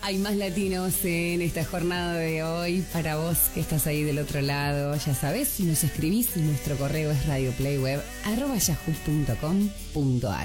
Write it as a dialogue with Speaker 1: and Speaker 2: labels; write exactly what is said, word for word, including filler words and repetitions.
Speaker 1: Hay más latinos en esta jornada de hoy. Para vos que estás ahí del otro lado, ya sabés, si nos escribís, nuestro correo es radioplayweb arroba yahoo punto com punto ar.